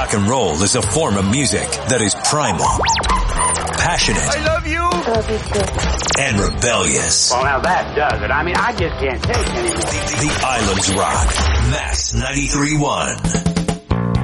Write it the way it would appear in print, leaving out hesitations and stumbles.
rock and roll is a form of music that is primal, passionate, I love you. Love you too. and rebellious. Well, now that does it. I mean, I just can't take anymore. The Islands Rock. Mass 93.1.